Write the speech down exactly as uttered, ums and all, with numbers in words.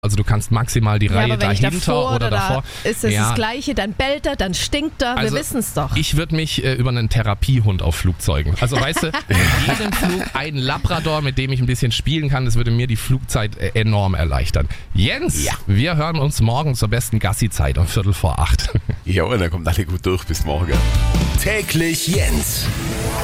Also du kannst maximal die Ja, Reihe aber wenn ich dahinter davor oder oder davor. da ist es Ja. das Gleiche, dann bellt er, dann stinkt er, Also, wir wissen es doch. Ich würde mich äh, über einen Therapiehund auf Flugzeugen. Also weißt du, in jedem Flug ein Labrador, mit dem ich ein bisschen spielen kann, das würde mir die Flugzeit äh, enorm erleichtern. Jens, Ja. wir hören uns morgen zur besten Gassi-Zeit um Viertel vor acht. Ja, und dann kommt alle gut durch. Bis morgen. Täglich Jens.